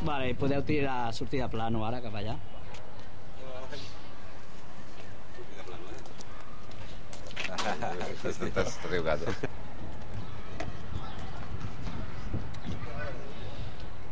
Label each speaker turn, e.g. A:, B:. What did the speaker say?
A: Vale, i podeu sortir de plano ara cap allà.
B: Estàs riugant.